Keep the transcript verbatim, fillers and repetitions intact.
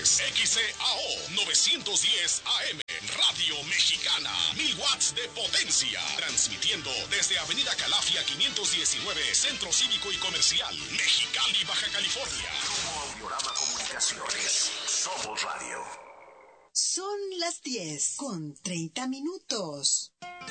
Controles. X C A O novecientos diez A M. Radio Mexicana. Mil watts de potencia. Transmitiendo desde Avenida Calafia quinientos diecinueve, Centro Cívico y Comercial. Mexicali, Baja California. Grupo Audiorama Comunicaciones. Somos radio. Son las diez con treinta minutos.